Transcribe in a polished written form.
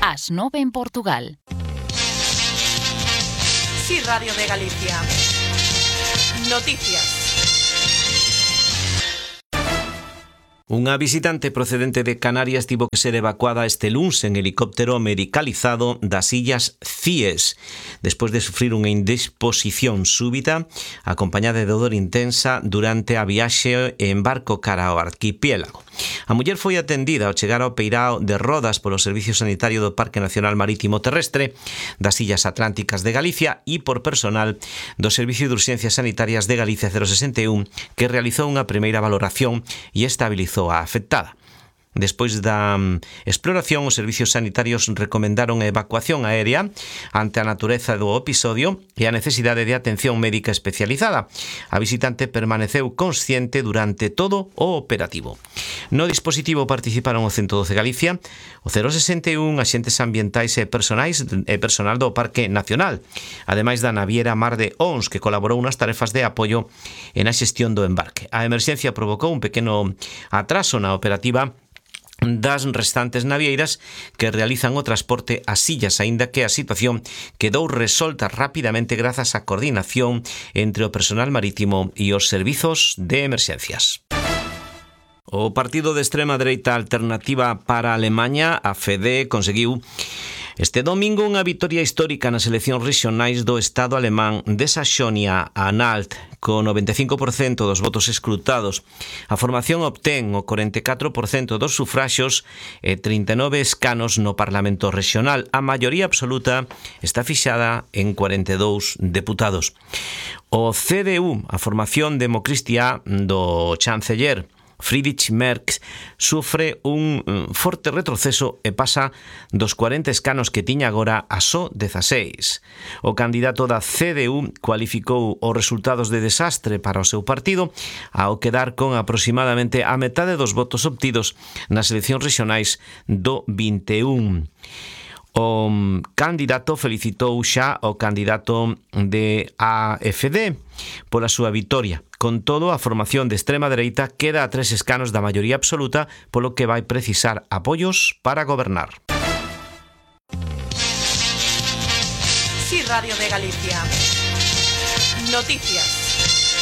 Ás 9 en Portugal. Sí, Radio de Galicia. Noticias. Unha visitante procedente de Canarias tivo que ser evacuada este luns en helicóptero medicalizado das illas Cíes, despois de sufrir unha indisposición súbita acompañada de dor intensa durante a viaxe en barco cara ao arquipiélago. A muller foi atendida ao chegar ao peirao de Rodas polo Servicio Sanitario do Parque Nacional Marítimo Terrestre das Illas Atlánticas de Galicia e por personal do Servicio de Urxencias Sanitarias de Galicia 061, que realizou unha primeira valoración e estabilizou a afectada. Despois da exploración, os servicios sanitarios recomendaron a evacuación aérea ante a natureza do episodio e a necesidade de atención médica especializada. A visitante permaneceu consciente durante todo o operativo. No dispositivo participaron o 112 Galicia, o 061, axentes ambientais e personal do Parque Nacional, ademais da naviera Mar de Ons, que colaborou nas tarefas de apoio e na xestión do embarque. A emerxencia provocou un pequeno atraso na operativa das restantes navieiras que realizan o transporte ás illas, aínda que a situación quedou resolta rapidamente grazas á coordinación entre o personal marítimo e os servizos de emerxencias. O partido de extrema dereita Alternativa para Alemanha, a AfD, conseguiu este domingo unha vitoria histórica nas eleccións rexionais do Estado alemán de Saxonia-Anhalt, con 95% dos votos escrutados. A formación obtén o 44% dos sufraxos e 39 escanos no Parlamento Rexional. A maioría absoluta está fixada en 42 deputados. O CDU, a formación democristiá do chanceller Friedrich Merz, sufre un forte retroceso e pasa dos 40 escanos que tiña agora a só 16. O candidato da CDU cualificou os resultados de desastre para o seu partido ao quedar con aproximadamente a metade dos votos obtidos nas eleccións rexionais do 21. O candidato felicitou xa o candidato de AfD pola súa vitoria. Con todo, a formación de extrema dereita queda a 3 escanos da maioría absoluta, polo que vai precisar apoios para gobernar. Sí, Radio de Galicia. Noticias.